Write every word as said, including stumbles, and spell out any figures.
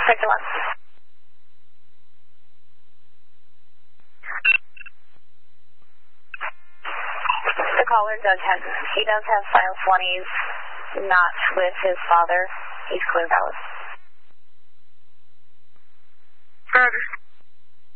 Victor one. The caller does have, he does have silence one. He's not with his father. He's clear valid. Roger.